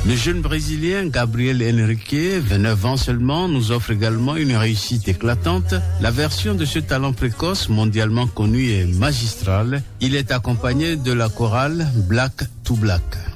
Le jeune Brésilien Gabriel Henrique, 29 ans seulement, nous offre également une réussite éclatante. La version de ce talent précoce, mondialement connu, est magistrale. Il est accompagné de la chorale Black to Black.